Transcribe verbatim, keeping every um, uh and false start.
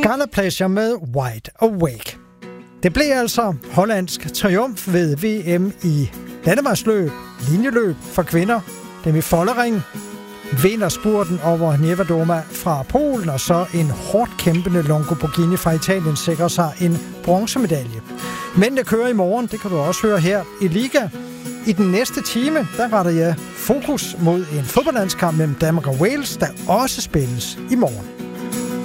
Scarlet Pleasure med Wide Awake. Det blev altså hollandsk triumf ved V M i landevejsløb, linjeløb for kvinder, dem i foldering, vinder spurten over Niewiadoma fra Polen, og så en hårdt kæmpende Longo Borghini fra Italien sikrer sig en bronzemedalje. Men det kører i morgen, det kan du også høre her i Liga. I den næste time, der retter jeg fokus mod en fodboldlandskamp mellem Danmark og Wales, der også spilles i morgen.